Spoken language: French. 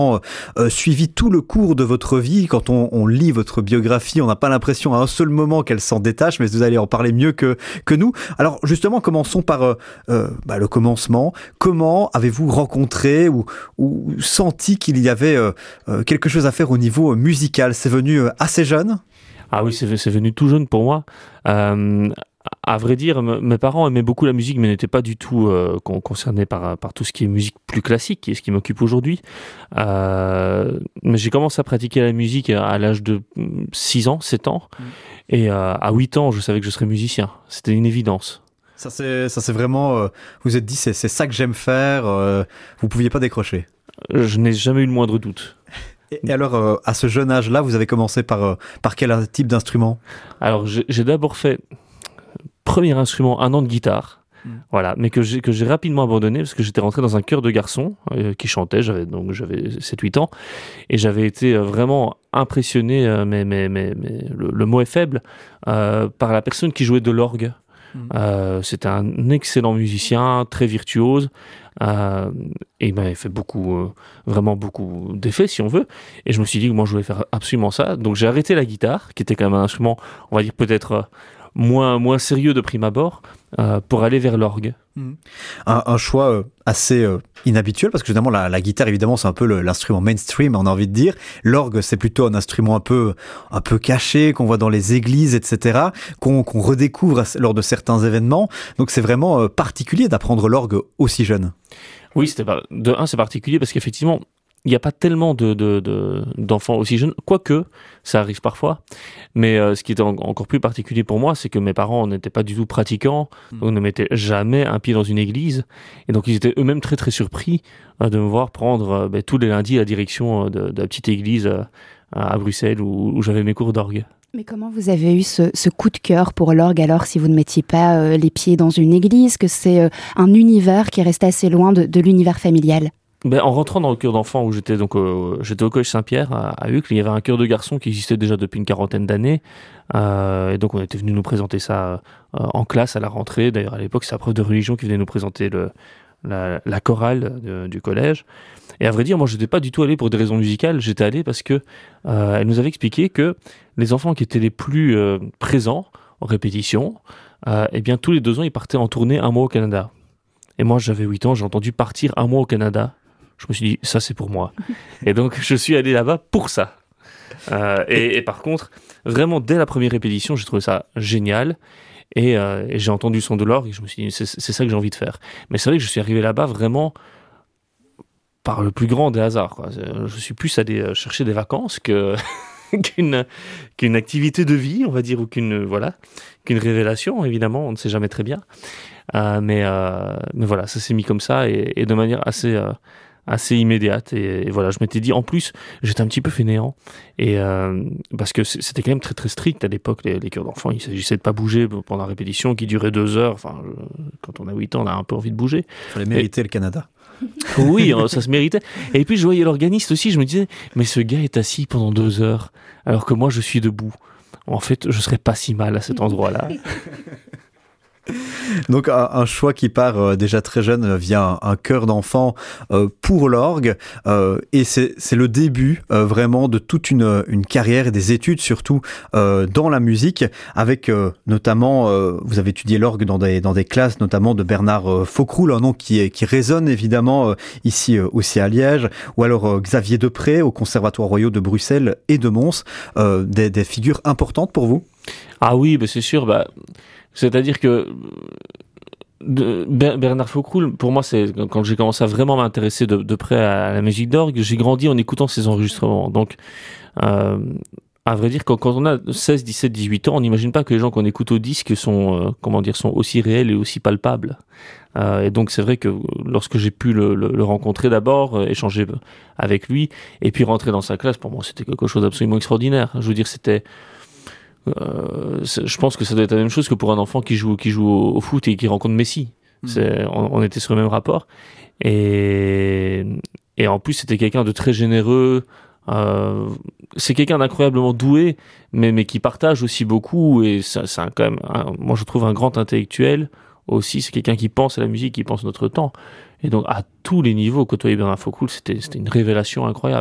suivi tout le cours de votre vie. Quand on lit votre biographie, on n'a pas l'impression à un seul moment qu'elle s'en détache, mais vous allez en parler mieux que nous. Alors justement, commençons par le commencement. Comment avez-vous rencontré ou senti qu'il y avait quelque chose à faire au niveau musical? C'est venu assez jeune? Ah oui, c'est venu tout jeune pour moi. À vrai dire, mes parents aimaient beaucoup la musique, mais n'étaient pas du tout concernés par tout ce qui est musique plus classique, qui est ce qui m'occupe aujourd'hui. Mais j'ai commencé à pratiquer la musique à l'âge de 6 ans, 7 ans. Et à 8 ans, je savais que je serais musicien. C'était une évidence. Ça c'est vraiment... vous vous êtes dit, c'est ça que j'aime faire. Vous ne pouviez pas décrocher. Je n'ai jamais eu le moindre doute. Et alors, à ce jeune âge-là, vous avez commencé par quel type d'instrument? Alors, j'ai d'abord fait... Premier instrument, 1 an de guitare, voilà, mais que j'ai rapidement abandonné parce que j'étais rentré dans un chœur de garçons qui chantait, j'avais 7-8 ans, et j'avais été vraiment impressionné, mais le mot est faible, par la personne qui jouait de l'orgue. C'était un excellent musicien, très virtuose, et il m'avait fait vraiment beaucoup d'effets si on veut, et je me suis dit que moi je voulais faire absolument ça, donc j'ai arrêté la guitare, qui était quand même un instrument, on va dire peut-être... moins sérieux de prime abord, pour aller vers l'orgue. Un choix assez inhabituel, parce que généralement la guitare, évidemment, c'est un peu l'instrument mainstream, on a envie de dire. L'orgue, c'est plutôt un instrument un peu caché, qu'on voit dans les églises, etc., qu'on redécouvre lors de certains événements. Donc c'est vraiment particulier d'apprendre l'orgue aussi jeune. Oui, c'est particulier parce qu'effectivement, il n'y a pas tellement d'enfants aussi jeunes, quoique ça arrive parfois. Mais ce qui était encore plus particulier pour moi, c'est que mes parents n'étaient pas du tout pratiquants, donc ne mettaient jamais un pied dans une église. Et donc ils étaient eux-mêmes très très surpris de me voir prendre tous les lundis la direction de la petite église à Bruxelles où j'avais mes cours d'orgue. Mais comment vous avez eu ce coup de cœur pour l'orgue alors si vous ne mettiez pas les pieds dans une église, que c'est un univers qui reste assez loin de l'univers familial? En rentrant dans le chœur d'enfants où j'étais au collège Saint-Pierre à Uccle, il y avait un chœur de garçons qui existait déjà depuis une quarantaine d'années, et donc on était venu nous présenter ça en classe à la rentrée. D'ailleurs à l'époque c'est la prof de religion qui venait nous présenter la chorale du collège. Et à vrai dire, moi je n'étais pas du tout allé pour des raisons musicales, j'étais allé parce que elle nous avait expliqué que les enfants qui étaient les plus présents en répétition, eh bien tous les 2 ans ils partaient en tournée 1 mois au Canada. Et moi j'avais 8 ans, j'ai entendu partir 1 mois au Canada. Je me suis dit, ça c'est pour moi. Et donc je suis allé là-bas pour ça. Et par contre, vraiment dès la première répétition, j'ai trouvé ça génial. Et j'ai entendu le son de l'orgue et je me suis dit, c'est ça que j'ai envie de faire. Mais c'est vrai que je suis arrivé là-bas vraiment par le plus grand des hasards, quoi. Je suis plus allé chercher des vacances qu'une activité de vie, on va dire, ou qu'une révélation, évidemment, on ne sait jamais très bien. Mais voilà, ça s'est mis comme ça et de manière assez immédiate. Et voilà, je m'étais dit, en plus, j'étais un petit peu fainéant. Et parce que c'était quand même très très strict à l'époque, les chœurs d'enfants. Il s'agissait de pas bouger pendant la répétition qui durait 2 heures. Enfin, quand on a 8 ans, on a un peu envie de bouger. Il fallait mériter le Canada. Oui, ça se méritait. Et puis je voyais l'organiste aussi, je me disais, mais ce gars est assis pendant 2 heures, alors que moi je suis debout. En fait, je serais pas si mal à cet endroit-là. Donc un choix qui part déjà très jeune via un chœur d'enfant pour l'orgue, et c'est le début vraiment de toute une carrière et des études surtout dans la musique, avec notamment, vous avez étudié l'orgue dans des classes notamment de Bernard Faucroul, un nom qui résonne évidemment ici aussi à Liège, ou alors Xavier Depré au Conservatoire Royal de Bruxelles et de Mons, des figures importantes pour vous? Ah oui, c'est sûr, c'est-à-dire que Bernard Faucroul, pour moi, c'est quand j'ai commencé à vraiment m'intéresser de près à la musique d'orgue, j'ai grandi en écoutant ses enregistrements. Donc, à vrai dire, quand on a 16, 17, 18 ans, on n'imagine pas que les gens qu'on écoute au disque sont aussi réels et aussi palpables. Et donc, c'est vrai que lorsque j'ai pu le rencontrer d'abord, échanger avec lui, et puis rentrer dans sa classe, pour moi, c'était quelque chose d'absolument extraordinaire. Je veux dire, c'était... je pense que ça doit être la même chose que pour un enfant qui joue au foot et qui rencontre Messi. On était sur le même rapport et en plus c'était quelqu'un de très généreux, c'est quelqu'un d'incroyablement doué mais qui partage aussi beaucoup, et c'est quand même moi je trouve un grand intellectuel aussi. C'est quelqu'un qui pense à la musique, qui pense notre temps, Et donc, à tous les niveaux, côtoyer Bernard Faucoul, c'était une révélation incroyable.